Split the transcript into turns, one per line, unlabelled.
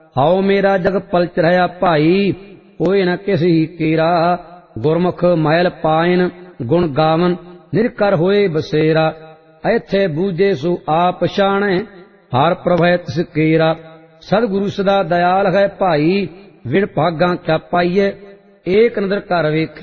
How ਮੇਰਾ ਜਗ ਪਲਚ ਰਹਾ ਭਾਈ, ਹੋਏ ਨ ਕਿਸੀ ਕੀਰਾ। ਗੁਰਮੁਖ ਮਹਿਲ ਪਾਇਨ ਗੁਣ ਗਾਵਨ, ਨਿਰਕਰ ਹੋਏ ਬਸੇਰਾ। ਇੱਥੇ ਬੂਝੇ ਸੋ ਆਪ ਪਛਾਣੈ, ਹਰ ਪ੍ਰਭੈ ਤਿਸ ਕੀਰਾ। ਸਤਿਗੁਰੂ ਸਦਾ ਦਇਆਲ ਹੈ ਭਾਈ, ਵਿਣ ਭਾਗਾਂ ਕਿਆ ਪਾਈਐ, ਏਕ ਨਦਰ ਘਰ ਵੇਖੈ